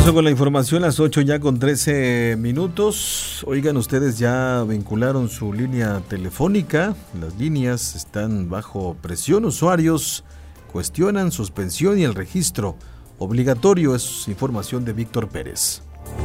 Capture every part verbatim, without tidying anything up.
Regreso con la información, las ocho ya con trece minutos. Oigan, ustedes ya vincularon su línea telefónica. Las líneas están bajo presión. Usuarios cuestionan suspensión y el registro obligatorio. Es información de Víctor Pérez.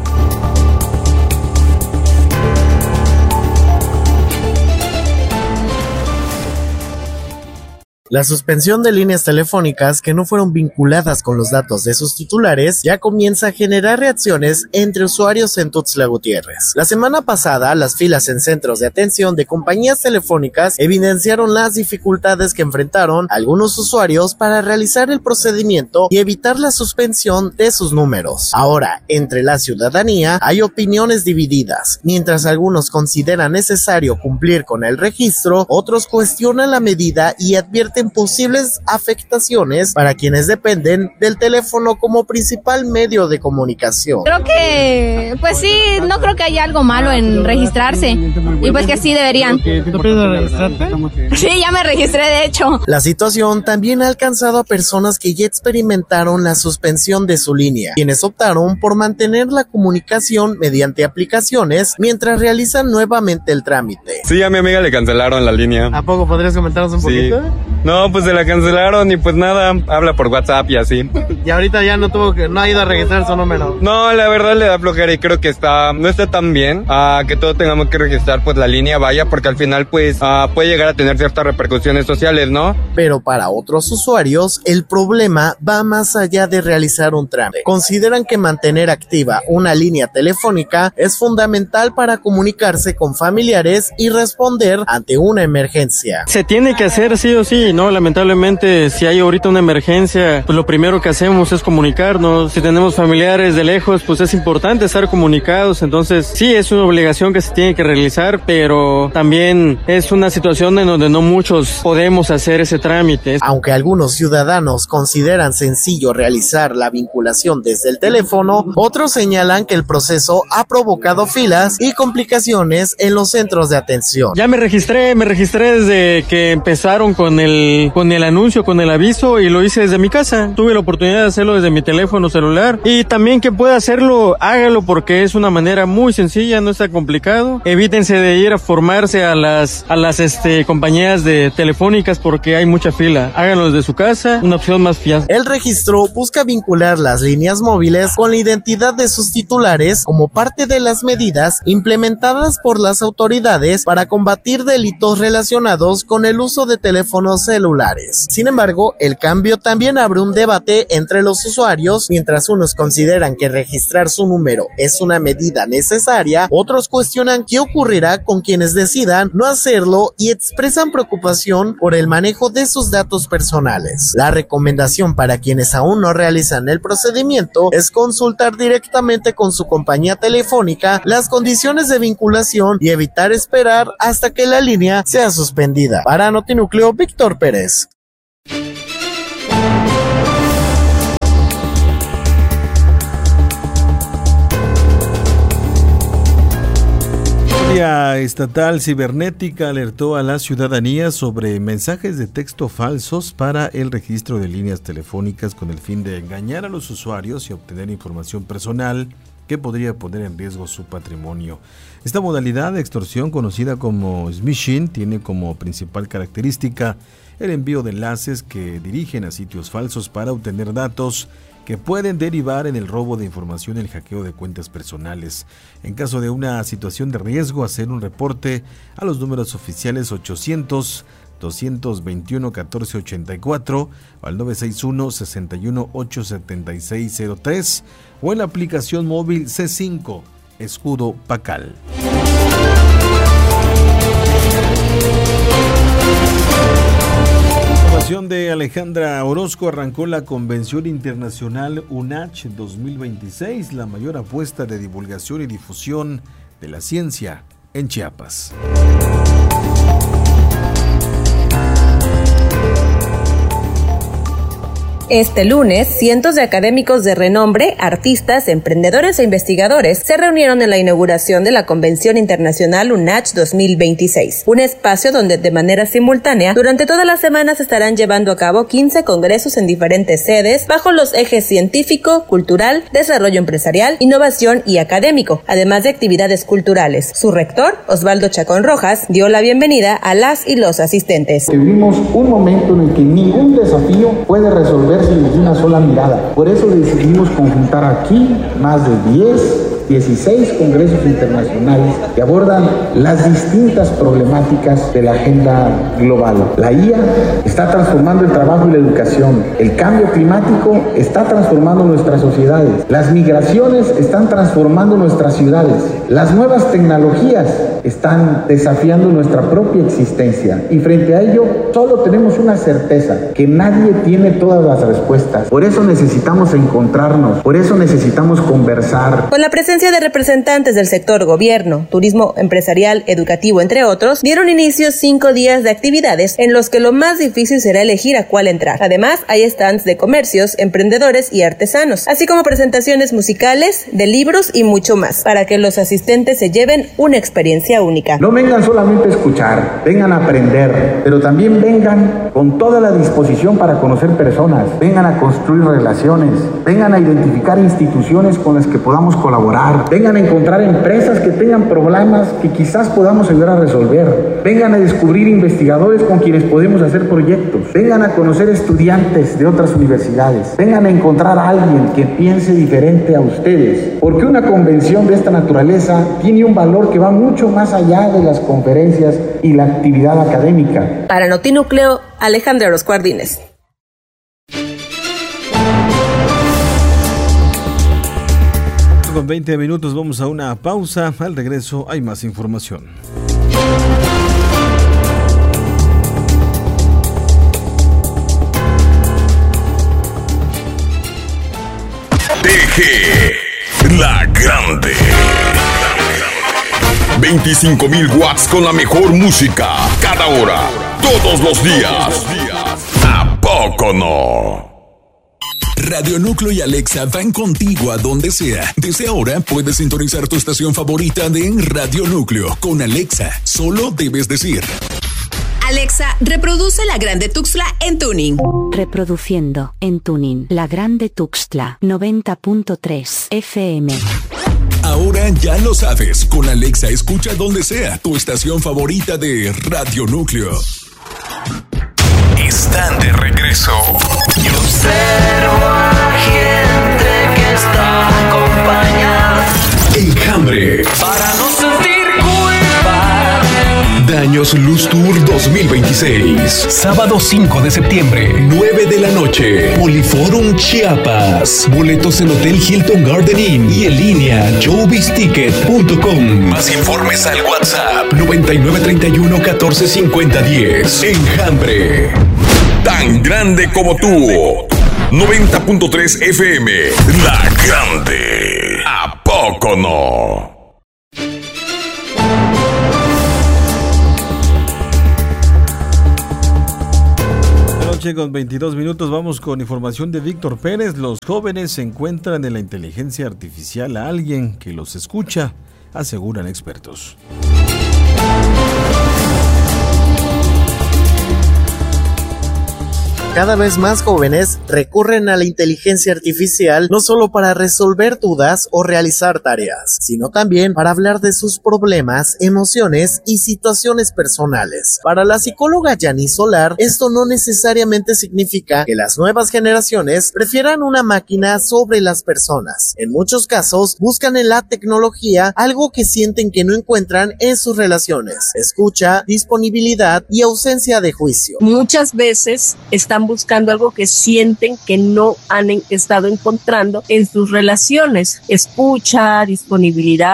La suspensión de líneas telefónicas que no fueron vinculadas con los datos de sus titulares ya comienza a generar reacciones entre usuarios en Tuxtla Gutiérrez. La semana pasada, las filas en centros de atención de compañías telefónicas evidenciaron las dificultades que enfrentaron algunos usuarios para realizar el procedimiento y evitar la suspensión de sus números. Ahora, entre la ciudadanía hay opiniones divididas. Mientras algunos consideran necesario cumplir con el registro, otros cuestionan la medida y advierten posibles afectaciones para quienes dependen del teléfono como principal medio de comunicación. Creo que, pues sí, no creo que haya algo malo en registrarse y pues que sí deberían. ¿Tú piensas registrarte? Sí, ya me registré de hecho. La situación también ha alcanzado a personas que ya experimentaron la suspensión de su línea, quienes optaron por mantener la comunicación mediante aplicaciones mientras realizan nuevamente el trámite. Sí, a mi amiga le cancelaron la línea. ¿A poco podrías comentarnos un sí. poquito? No, pues se la cancelaron y pues nada, habla por WhatsApp y así. Y ahorita ya no tuvo que, no ha ido a registrar su número. No, la verdad le da flojera y creo que está, no está tan bien uh, que todos tengamos que registrar pues la línea, vaya, porque al final pues uh, puede llegar a tener ciertas repercusiones sociales, ¿no? Pero para otros usuarios, el problema va más allá de realizar un trámite. Consideran que mantener activa una línea telefónica es fundamental para comunicarse con familiares y responder ante una emergencia. Se tiene que hacer sí o sí, ¿no? Lamentablemente, si hay ahorita una emergencia, pues lo primero que hacemos es comunicarnos. Si tenemos familiares de lejos, pues es importante estar comunicados. Entonces, sí, es una obligación que se tiene que realizar, pero también es una situación en donde no muchos podemos hacer ese trámite. Aunque algunos ciudadanos consideran sencillo realizar la vinculación desde el teléfono, otros señalan que el proceso ha provocado filas y complicaciones en los centros de atención. Ya me registré, me registré desde que empezaron con el, con el anuncio, con el aviso, y lo hice desde mi casa. Tuve la oportunidad de hacerlo desde mi teléfono celular, y también que pueda hacerlo, hágalo, porque es una manera muy sencilla, no está complicado. Evítense de ir a formarse a las, a las este, compañías de telefónicas porque hay mucha fila. Háganlo desde su casa, una opción más fiable. El registro busca vincular las líneas móviles con la identidad de sus titulares como parte de las medidas implementadas por las autoridades para combatir delitos relacionados con el uso de teléfonos celulares. Sin embargo, el cambio también abre un debate entre los usuarios. Mientras unos consideran que registrar su número es una medida necesaria, otros cuestionan qué ocurrirá con quienes decidan no hacerlo y expresan preocupación por el manejo de sus datos personales. La recomendación para quienes aún no realizan el procedimiento es consultar directamente con su compañía telefónica las condiciones de vinculación y evitar esperar hasta que la línea sea suspendida. Para Notinúcleo, Víctor Pérez. La estatal cibernética alertó a la ciudadanía sobre mensajes de texto falsos para el registro de líneas telefónicas con el fin de engañar a los usuarios y obtener información personal que podría poner en riesgo su patrimonio. Esta modalidad de extorsión, conocida como smishing, tiene como principal característica el envío de enlaces que dirigen a sitios falsos para obtener datos que pueden derivar en el robo de información y el hackeo de cuentas personales. En caso de una situación de riesgo, hacer un reporte a los números oficiales ochocientos, doscientos veintiuno, catorce ochenta y cuatro o al nueve seis uno, seis uno ocho, siete seis cero tres o en la aplicación móvil C cinco, Escudo Pacal. De Alejandra Orozco. Arrancó la Convención Internacional UNACH dos mil veintiséis, la mayor apuesta de divulgación y difusión de la ciencia en Chiapas. Este lunes, cientos de académicos de renombre, artistas, emprendedores e investigadores se reunieron en la inauguración de la Convención Internacional UNACH dos mil veintiséis, un espacio donde de manera simultánea durante todas las semanas se estarán llevando a cabo quince congresos en diferentes sedes bajo los ejes científico, cultural, desarrollo empresarial, innovación y académico, además de actividades culturales. Su rector, Osvaldo Chacón Rojas, dio la bienvenida a las y los asistentes. Vivimos un momento en el que ningún desafío puede resolverse desde una sola mirada. Por eso decidimos conjuntar aquí más de diez, dieciséis congresos internacionales que abordan las distintas problemáticas de la agenda global. La I A está transformando el trabajo y la educación. El cambio climático está transformando nuestras sociedades. Las migraciones están transformando nuestras ciudades. Las nuevas tecnologías están desafiando nuestra propia existencia. Y frente a ello, solo tenemos una certeza, que nadie tiene todas las respuestas. Por eso necesitamos encontrarnos, por eso necesitamos conversar. Con la presencia de representantes del sector gobierno, turismo empresarial, educativo, entre otros, dieron inicio cinco días de actividades en los que lo más difícil será elegir a cuál entrar. Además, hay stands de comercios, emprendedores y artesanos, así como presentaciones musicales, de libros y mucho más, para que los asistentes se lleven una experiencia única. No vengan solamente a escuchar, vengan a aprender, pero también vengan con toda la disposición para conocer personas, vengan a construir relaciones, vengan a identificar instituciones con las que podamos colaborar, vengan a encontrar empresas que tengan problemas que quizás podamos ayudar a resolver, vengan a descubrir investigadores con quienes podemos hacer proyectos, vengan a conocer estudiantes de otras universidades, vengan a encontrar a alguien que piense diferente a ustedes, porque una convención de esta naturaleza tiene un valor que va mucho más allá de las conferencias y la actividad académica. Para Notinúcleo, Alejandra Orozco Ardínez. Con veinte minutos vamos a una pausa. Al regreso hay más información. T G, la grande. veinticinco mil watts con la mejor música. Cada hora, todos los días. ¿A poco no? Radio Núcleo y Alexa van contigo a donde sea. Desde ahora puedes sintonizar tu estación favorita de Radio Núcleo. Con Alexa, solo debes decir: Alexa, reproduce La Grande Tuxtla en tuning. Reproduciendo en tuning La Grande Tuxtla noventa punto tres F M. Ahora ya lo sabes. Con Alexa escucha donde sea tu estación favorita de Radio Núcleo. Están de regreso. Y observo a gente que está acompañada. Enjambre. Para no sentir culpa. Daños Luz Tour dos mil veintiséis. Sábado cinco de septiembre, nueve de la noche. Poliforum Chiapas. Boletos en Hotel Hilton Garden Inn y en línea showbiz ticket punto com. Más informes al WhatsApp noventa y nueve treinta y uno catorce cincuenta diez. Enjambre. Tan grande como tú. noventa punto tres F M. La Grande. ¿A poco no? Noche con veintidós minutos, vamos con información de Víctor Pérez. Los jóvenes encuentran en la inteligencia artificial a alguien que los escucha, aseguran expertos. Cada vez más jóvenes recurren a la inteligencia artificial no solo para resolver dudas o realizar tareas, sino también para hablar de sus problemas, emociones y situaciones personales. Para la psicóloga Yanis Solar, esto no necesariamente significa que las nuevas generaciones prefieran una máquina sobre las personas. En muchos casos, buscan en la tecnología algo que sienten que no encuentran en sus relaciones: escucha, disponibilidad y ausencia de juicio. Muchas veces están buscando algo que sienten que no han estado encontrando en sus relaciones: escucha, disponibilidad,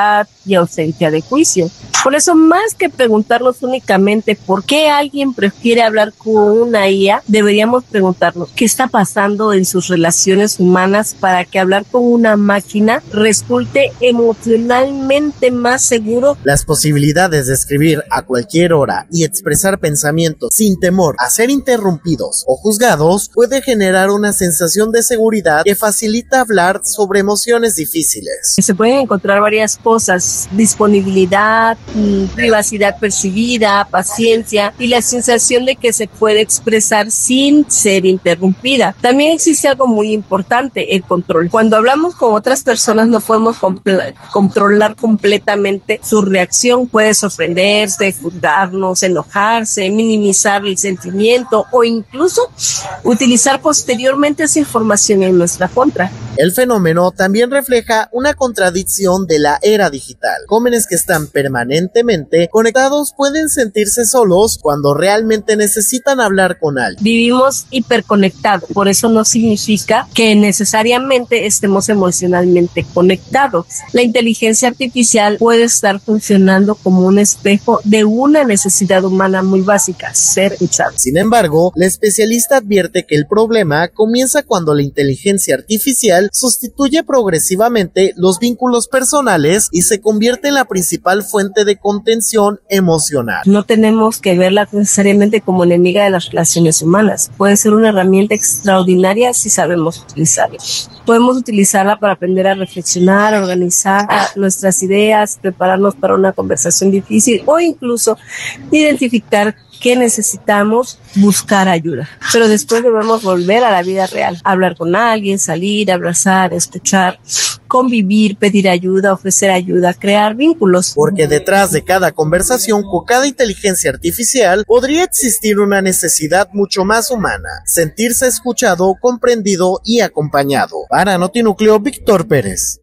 y ausencia de juicio. Por eso, más que preguntarnos únicamente por qué alguien prefiere hablar con una I A, deberíamos preguntarnos qué está pasando en sus relaciones humanas para que hablar con una máquina resulte emocionalmente más seguro. Las posibilidades de escribir a cualquier hora y expresar pensamientos sin temor a ser interrumpidos o juzgados puede generar una sensación de seguridad que facilita hablar sobre emociones difíciles. Se pueden encontrar varias cosas: disponibilidad, privacidad percibida, paciencia y la sensación de que se puede expresar sin ser interrumpida. También existe algo muy importante: el control. Cuando hablamos con otras personas no podemos compl- controlar completamente su reacción. Puede sorprenderse, juzgarnos, enojarse, minimizar el sentimiento o incluso utilizar posteriormente esa información en nuestra contra. El fenómeno también refleja una contradicción de la era digital. Jóvenes que están permanentemente conectados pueden sentirse solos cuando realmente necesitan hablar con alguien. Vivimos hiperconectados, por eso no significa que necesariamente estemos emocionalmente conectados. La inteligencia artificial puede estar funcionando como un espejo de una necesidad humana muy básica: ser escuchado. Sin embargo, la especialista advierte que el problema comienza cuando la inteligencia artificial sustituye progresivamente los vínculos personales y se convierte en la principal fuente de contención emocional. No tenemos que verla necesariamente como enemiga de las relaciones humanas. Puede ser una herramienta extraordinaria si sabemos utilizarla. Podemos utilizarla para aprender a reflexionar, a organizar nuestras ideas, prepararnos para una conversación difícil o incluso identificar que necesitamos buscar ayuda. Pero después debemos volver a la vida real, hablar con alguien, salir, abrazar, escuchar, convivir, pedir ayuda, ofrecer ayuda, crear vínculos. Porque detrás de cada conversación con cada inteligencia artificial podría existir una necesidad mucho más humana: sentirse escuchado, comprendido y acompañado. Para Notinúcleo, Víctor Pérez.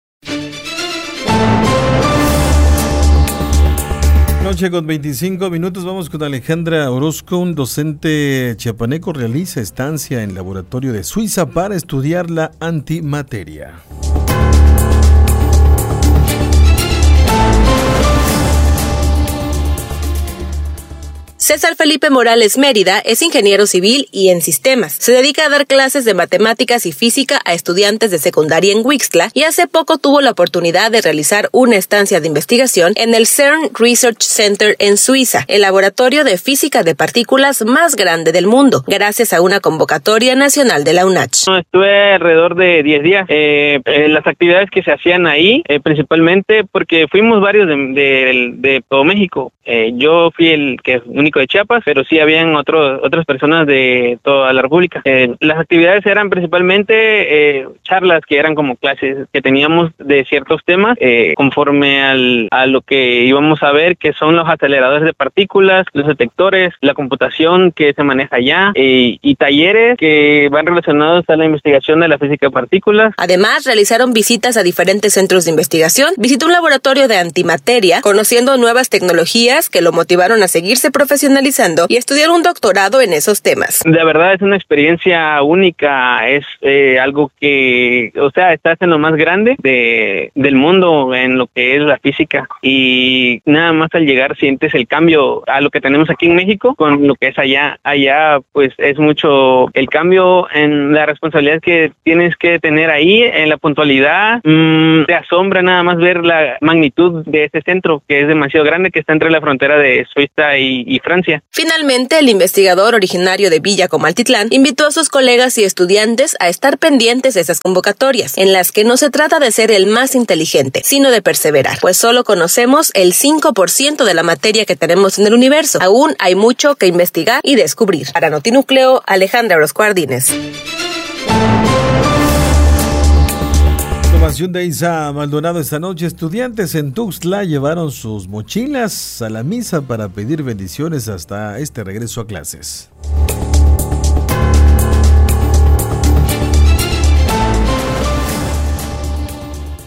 Noche con veinticinco minutos, vamos con Alejandra Orozco. Un docente chiapaneco realiza estancia en laboratorio de Suiza para estudiar la antimateria. César Felipe Morales Mérida es ingeniero civil y en sistemas. Se dedica a dar clases de matemáticas y física a estudiantes de secundaria en Huixtla y hace poco tuvo la oportunidad de realizar una estancia de investigación en el CERN Research Center en Suiza, el laboratorio de física de partículas más grande del mundo, gracias a una convocatoria nacional de la UNACH. Estuve alrededor de diez días. Eh, eh, las actividades que se hacían ahí, eh, principalmente porque fuimos varios de, de, de todo México. Eh, yo fui el que único de Chiapas, pero sí habían otros otras personas de toda la República. Eh, las actividades eran principalmente eh, charlas que eran como clases que teníamos de ciertos temas eh, conforme al, a lo que íbamos a ver, que son los aceleradores de partículas, los detectores, la computación que se maneja allá eh, y talleres que van relacionados a la investigación de la física de partículas. Además, realizaron visitas a diferentes centros de investigación, visitó un laboratorio de antimateria, conociendo nuevas tecnologías que lo motivaron a seguirse profesionalizando y estudiar un doctorado en esos temas. De verdad es una experiencia única, es eh, algo que, o sea, estás en lo más grande de, del mundo en lo que es la física y nada más al llegar sientes el cambio a lo que tenemos aquí en México con lo que es allá. Allá pues es mucho el cambio en la responsabilidad que tienes que tener ahí, en la puntualidad. Mmm, te asombra nada más ver la magnitud de ese centro que es demasiado grande, que está entre la frontera de Suiza y, y Francia. Finalmente, el investigador originario de Villa Comaltitlán invitó a sus colegas y estudiantes a estar pendientes de esas convocatorias, en las que no se trata de ser el más inteligente, sino de perseverar, pues solo conocemos el cinco por ciento de la materia que tenemos en el universo. Aún hay mucho que investigar y descubrir. Para Notinúcleo, Alejandra Orozco Ardínez. Información de Isa Maldonado esta noche. Estudiantes en Tuxtla llevaron sus mochilas a la misa para pedir bendiciones hasta este regreso a clases.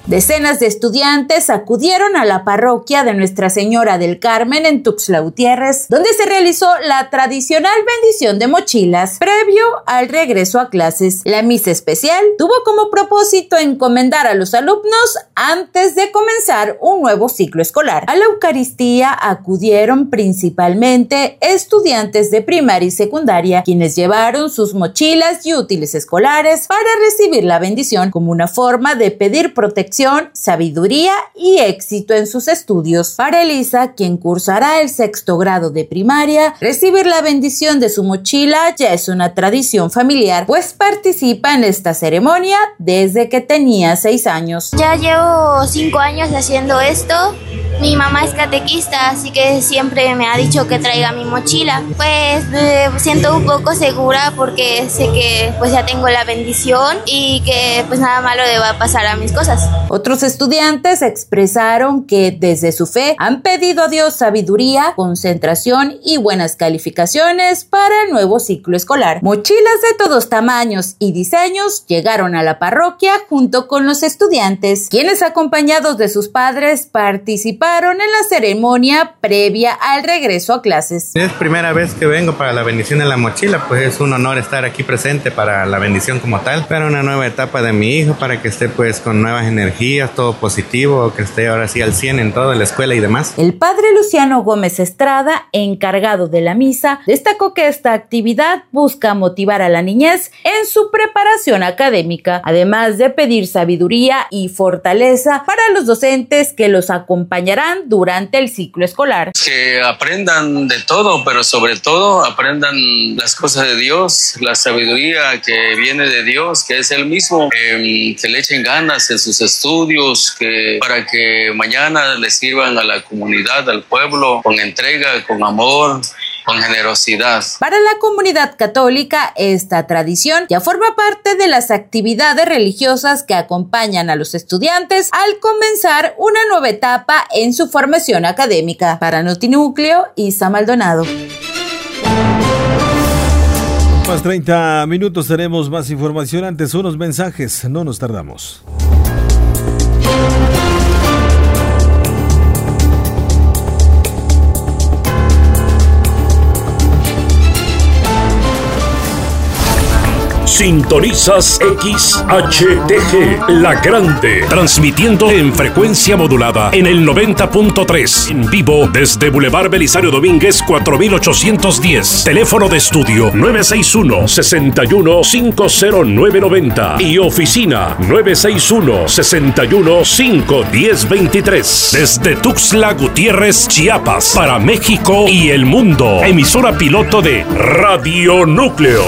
Decenas de estudiantes acudieron a la parroquia de Nuestra Señora del Carmen en Tuxtla Gutiérrez, donde se realizó la tradicional bendición de mochilas previo al regreso a clases. La misa especial tuvo como propósito encomendar a los alumnos antes de comenzar un nuevo ciclo escolar. A la Eucaristía acudieron principalmente estudiantes de primaria y secundaria, quienes llevaron sus mochilas y útiles escolares para recibir la bendición como una forma de pedir protección, sabiduría y éxito en sus estudios. Para Elisa, quien cursará el sexto grado de primaria, recibir la bendición de su mochila ya es una tradición familiar, pues participa en esta ceremonia desde que tenía seis años. Ya llevo cinco años haciendo esto. Mi mamá es catequista, así que siempre me ha dicho que traiga mi mochila. Pues me siento un poco segura porque sé que pues ya tengo la bendición y que pues nada malo le va a pasar a mis cosas. Otros estudiantes expresaron que desde su fe han pedido a Dios sabiduría, concentración y buenas calificaciones para el nuevo ciclo escolar. Mochilas de todos tamaños y diseños llegaron a la parroquia junto con los estudiantes, quienes acompañados de sus padres participaron en la ceremonia previa al regreso a clases. Es primera vez que vengo para la bendición de la mochila, pues es un honor estar aquí presente para la bendición como tal, para una nueva etapa de mi hijo, para que esté pues con nuevas energías, todo positivo, que esté ahora sí al cien en toda la escuela y demás. El padre Luciano Gómez Estrada, encargado de la misa, destacó que esta actividad busca motivar a la niñez en su preparación académica, además de pedir sabiduría y fortaleza para los docentes que los acompañarán durante el ciclo escolar. Que aprendan de todo, pero sobre todo aprendan las cosas de Dios, la sabiduría que viene de Dios, que es Él mismo, eh, que le echen ganas en sus estudios, que para que mañana les sirvan a la comunidad, al pueblo, con entrega, con amor, con generosidad. Para la comunidad católica, esta tradición ya forma parte de las actividades religiosas que acompañan a los estudiantes al comenzar una nueva etapa en su formación académica. Para Notinúcleo, Isa Maldonado. Más treinta minutos, tenemos más información. Antes unos mensajes, no nos tardamos. Sintonizas X H T G, La Grande, transmitiendo en frecuencia modulada en el noventa punto tres, en vivo desde Boulevard Belisario Domínguez cuatro mil ochocientos diez, teléfono de estudio nueve seis uno, seis uno cinco cero nueve nueve cero y oficina nueve seis uno, seis uno cinco uno cero dos tres, desde Tuxtla Gutiérrez, Chiapas, para México y el mundo, emisora piloto de Radio Núcleo.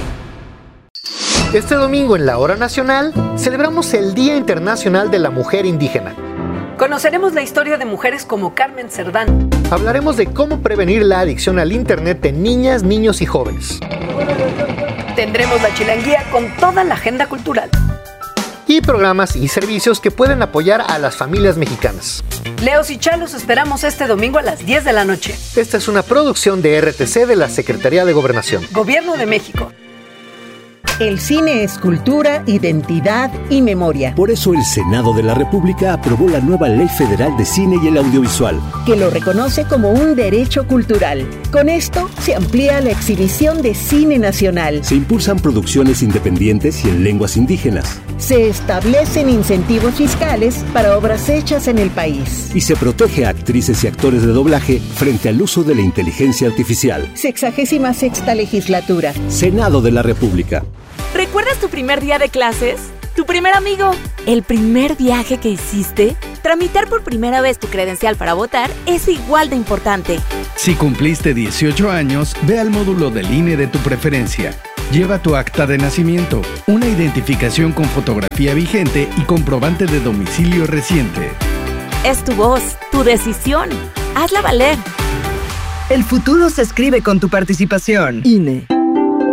Este domingo en la Hora Nacional celebramos el Día Internacional de la Mujer Indígena. Conoceremos la historia de mujeres como Carmen Cerdán. Hablaremos de cómo prevenir la adicción al Internet en niñas, niños y jóvenes. Tendremos la chilanguía con toda la agenda cultural. Y programas y servicios que pueden apoyar a las familias mexicanas. Leos y Chalos esperamos este domingo a las diez de la noche. Esta es una producción de R T C de la Secretaría de Gobernación. Gobierno de México. El cine es cultura, identidad y memoria. Por eso el Senado de la República aprobó la nueva Ley Federal de Cine y el Audiovisual, que lo reconoce como un derecho cultural. Con esto se amplía la exhibición de cine nacional. Se impulsan producciones independientes y en lenguas indígenas. Se establecen incentivos fiscales para obras hechas en el país. Y se protege a actrices y actores de doblaje frente al uso de la inteligencia artificial. Sexagésima sexta legislatura. Senado de la República. ¿Recuerdas tu primer día de clases? ¿Tu primer amigo? ¿El primer viaje que hiciste? Tramitar por primera vez tu credencial para votar es igual de importante. Si cumpliste dieciocho años, ve al módulo del I N E de tu preferencia. Lleva tu acta de nacimiento, una identificación con fotografía vigente y comprobante de domicilio reciente. Es tu voz, tu decisión. Hazla valer. El futuro se escribe con tu participación. I N E.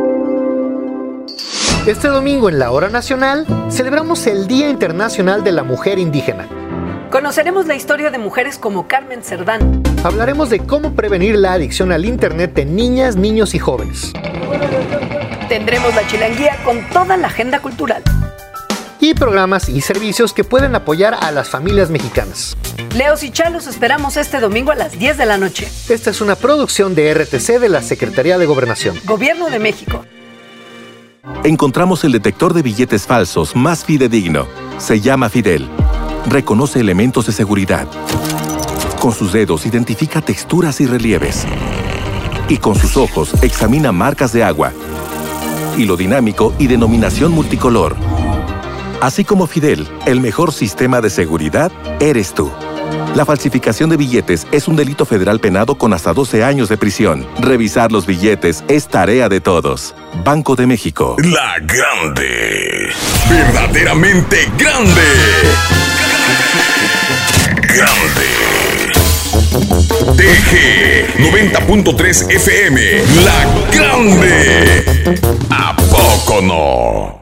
Este domingo en la Hora Nacional celebramos el Día Internacional de la Mujer Indígena. Conoceremos la historia de mujeres como Carmen Cerdán. Hablaremos de cómo prevenir la adicción al Internet en niñas, niños y jóvenes. Tendremos la chilanguía con toda la agenda cultural. y programas y servicios que pueden apoyar a las familias mexicanas. Leos y Chalos esperamos este domingo a las diez de la noche. Esta es una producción de R T C de la Secretaría de Gobernación. Gobierno de México. Encontramos el detector de billetes falsos más fidedigno. Se llama Fidel. Reconoce elementos de seguridad. Con sus dedos identifica texturas y relieves. Y con sus ojos examina marcas de agua, hilo dinámico y denominación multicolor. Así como Fidel, el mejor sistema de seguridad eres tú. La falsificación de billetes es un delito federal penado con hasta doce años de prisión. Revisar los billetes es tarea de todos. Banco de México. La grande. Verdaderamente grande. Grande. T G noventa punto tres F M. La grande. ¿A poco no?